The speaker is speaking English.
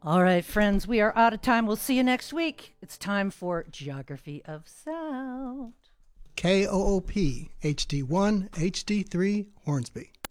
All right, friends, we are out of time. We'll see you next week. It's time for Geography of Sound. KOOP HD1, HD3, Hornsby.